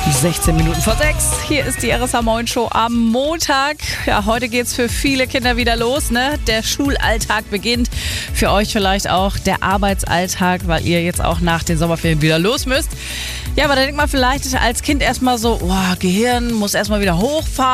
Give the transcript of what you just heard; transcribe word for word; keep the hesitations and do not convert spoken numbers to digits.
sechzehn Minuten vor sechs. Hier ist die R S H Moin Show am Montag. Ja, heute geht's für viele Kinder wieder los, ne? Der Schulalltag beginnt. Für euch vielleicht auch der Arbeitsalltag, weil ihr jetzt auch nach den Sommerferien wieder los müsst. Ja, aber da denkt man vielleicht als Kind erstmal so, oh, Gehirn muss erstmal wieder hochfahren.